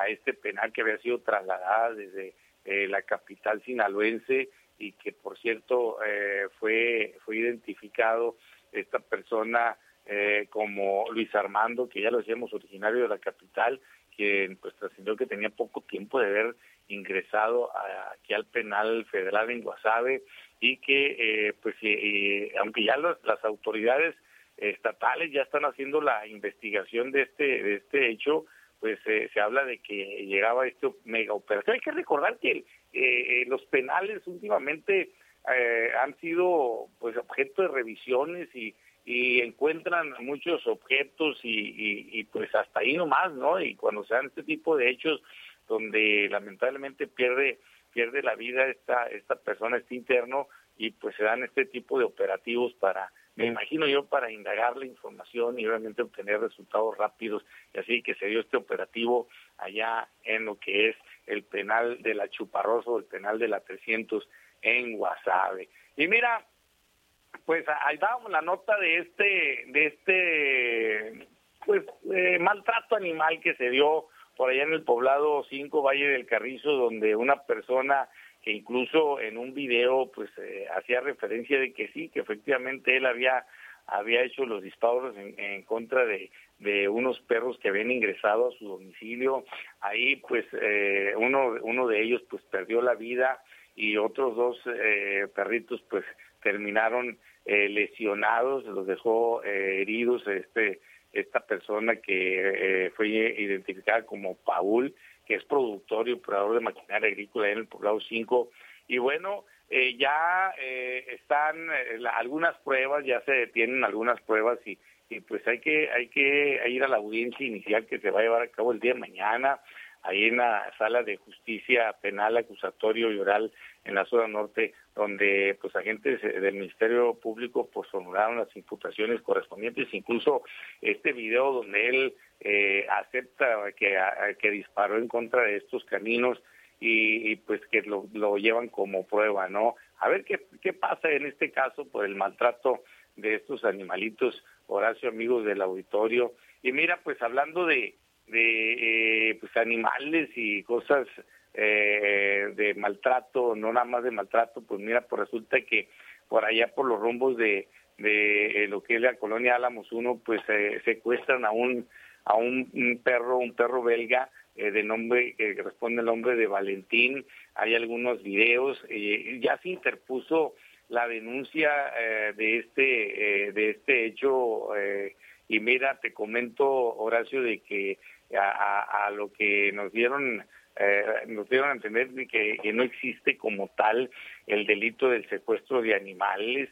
a este penal que había sido trasladada desde la capital sinaloense y que por cierto fue identificado esta persona como Luis Armando, que ya lo decíamos, originario de la capital, que pues trascendió que tenía poco tiempo de haber ingresado aquí al penal federal en Guasave y que aunque ya las autoridades estatales ya están haciendo la investigación de este hecho, pues se habla de que llegaba este mega operación. Hay que recordar que los penales últimamente han sido pues objeto de revisiones y encuentran muchos objetos y pues hasta ahí nomás, ¿no? Y cuando se dan este tipo de hechos donde lamentablemente pierde la vida esta persona, este interno, y pues se dan este tipo de operativos me imagino yo, para indagar la información y obviamente obtener resultados rápidos, y así que se dio este operativo allá en lo que es el penal de la Chuparrosa, el penal de la 300 en Guasave. Y mira, pues ahí dábamos la nota de este maltrato animal que se dio por allá en el poblado 5, Valle del Carrizo, donde una persona que incluso en un video pues hacía referencia de que sí, que efectivamente él había hecho los disparos en contra de unos perros que habían ingresado a su domicilio. Ahí pues uno de ellos pues perdió la vida y otros dos perritos pues terminaron lesionados, los dejó heridos esta persona que fue identificada como Paul, que es productor y operador de maquinaria agrícola en el poblado 5, y bueno, ya están algunas pruebas, ya se detienen algunas pruebas y pues hay que ir a la audiencia inicial que se va a llevar a cabo el día de mañana, ahí en la sala de justicia penal, acusatorio y oral en la zona norte, donde pues agentes del Ministerio Público pues formularon las imputaciones correspondientes, incluso este video donde él acepta que disparó en contra de estos caninos y pues que lo llevan como prueba, ¿no? A ver qué pasa en este caso por el maltrato de estos animalitos, Horacio, amigos del auditorio. Y mira, pues hablando de pues animales y cosas de maltrato, no nada más de maltrato, pues mira, pues resulta que por allá por los rumbos de lo que es la colonia Álamos 1, pues secuestran a un perro belga de nombre que responde al nombre de Valentín. Hay algunos videos, ya se interpuso la denuncia de este hecho, y mira, te comento, Horacio, de que a lo que nos dieron a entender de que no existe como tal el delito del secuestro de animales,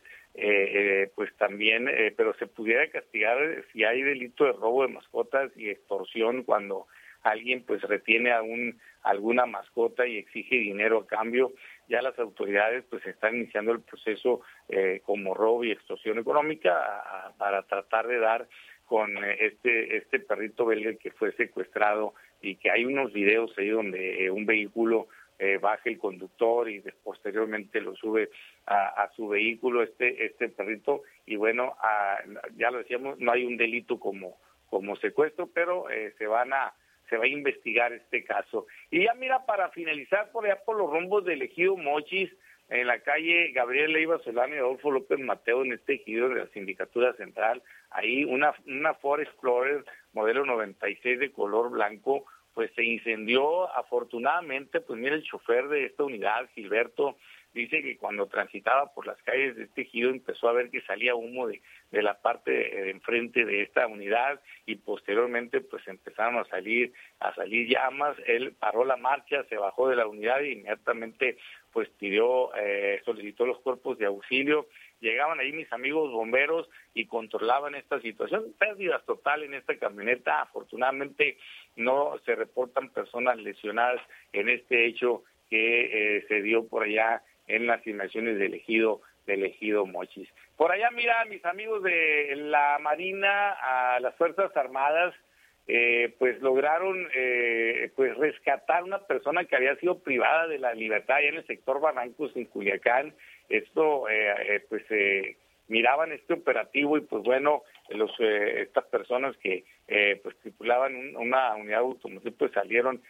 pues también, pero se pudiera castigar si hay delito de robo de mascotas y extorsión cuando alguien pues retiene a alguna mascota y exige dinero a cambio. Ya las autoridades pues están iniciando el proceso como robo y extorsión económica para tratar de dar con este perrito belga que fue secuestrado, y que hay unos videos ahí donde un vehículo baja el conductor y posteriormente lo sube a su vehículo este perrito, y bueno, ya lo decíamos, no hay un delito como secuestro, pero se va a investigar este caso. Y ya mira, para finalizar, por allá por los rumbos del ejido Mochis, en la calle Gabriel Leiva Solano y Adolfo López Mateo, en este ejido de la Sindicatura Central, ahí una Ford Explorer modelo 96 de color blanco, pues se incendió. Afortunadamente, pues mira, el chofer de esta unidad, Gilberto, dice que cuando transitaba por las calles de este ejido empezó a ver que salía humo de la parte de enfrente de esta unidad, y posteriormente pues empezaron a salir llamas. Él paró la marcha, se bajó de la unidad e inmediatamente pues solicitó los cuerpos de auxilio. Llegaban ahí mis amigos bomberos y controlaban esta situación. Pérdidas total en esta camioneta. Afortunadamente no se reportan personas lesionadas en este hecho que se dio por allá en las inmediaciones del ejido Mochis. Por allá, mira, mis amigos de la Marina, a las Fuerzas Armadas, pues lograron pues rescatar una persona que había sido privada de la libertad allá en el sector Barrancos, en Culiacán. Esto pues miraban este operativo y pues bueno, estas personas que pues tripulaban una unidad automotriz pues salieron